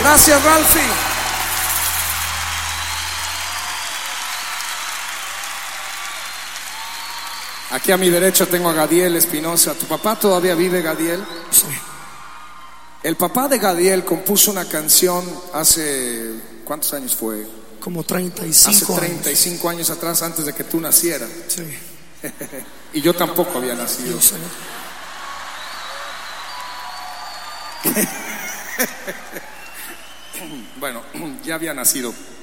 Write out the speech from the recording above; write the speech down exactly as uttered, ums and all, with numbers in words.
Gracias, Ralphie. Aquí a mi derecha tengo a Gadiel Espinosa. ¿Tu papá todavía vive, Gadiel? Sí. El papá de Gadiel compuso una canción hace... ¿cuántos años fue? Como treinta y cinco Hace treinta y cinco años. años atrás, antes de que tú nacieras. Sí. Y yo tampoco había nacido. Yo sé. Bueno, ya había nacido.